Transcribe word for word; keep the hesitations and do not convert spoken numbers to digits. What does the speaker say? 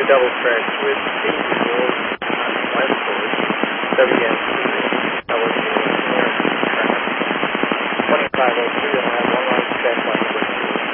a double track with eight people on West Coast, W N two, eligible for traffic. twenty-five oh two.